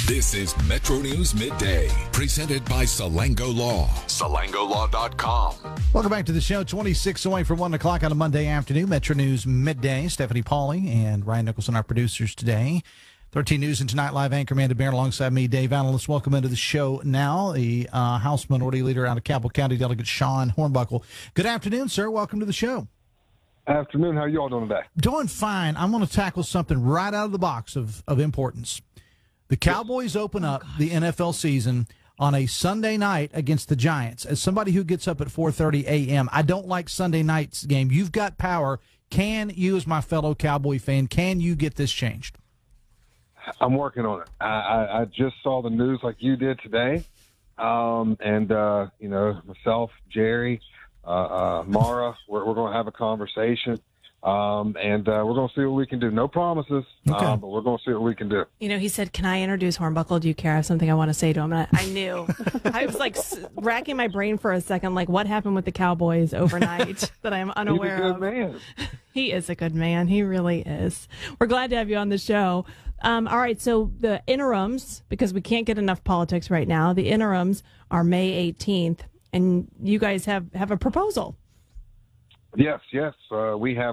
This is Metro News Midday, presented by Salango Law. SalangoLaw.com. Welcome back to the show. 26 away from 1 o'clock on a Monday afternoon. Metro News Midday. Stephanie Pauly and Ryan Nicholson, our producers today. 13 News and Tonight Live anchor Amanda Barron alongside me, Dave Allen. Let's welcome into the show now the House Minority Leader out of Cabell County, Delegate Sean Hornbuckle. Good afternoon, sir. Welcome to the show. Afternoon. How are you all doing today? Doing fine. I'm going to tackle something right out of the box of importance. The Cowboys open up the NFL season on a Sunday night against the Giants. As somebody who gets up at 4:30 a.m., I don't like Sunday night's game. You've got power. Can you, as my fellow Cowboy fan, can you get this changed? I'm working on it. I just saw the news like you did today. Myself, Jerry, Mara, we're going to have a conversation. We're going to see what we can do. No promises, but we're going to see what we can do. You know, he said, "Can I introduce Hornbuckle? Do you care? I have something I want to say to him." And I knew. I was like racking my brain for a second, like what happened with the Cowboys overnight that I'm unaware of. He's a good man. He is a good man. He really is. We're glad to have you on the show. All right, so the interims, because we can't get enough politics right now, the interims are May 18th, and you guys have a proposal. Yes. We have